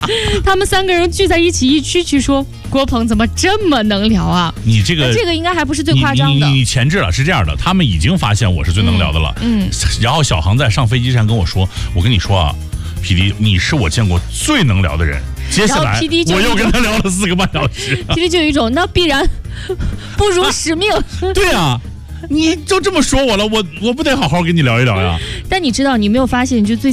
他们3个人聚在一起一蛐蛐说，郭鹏怎么这么能聊啊？ 你这个应该还不是最夸张的。 你前置了，是这样的，他们已经发现我是最能聊的了。然后小航在上飞机上跟我说，我跟你说啊，PD， 你是我见过最能聊的人。接下来我又跟他聊了4个半小时。 PD 就有一种那必然不辱使命。 对啊，你就这么说我了，我不得好好跟你聊一聊呀？ 但你知道，你没有发现，就最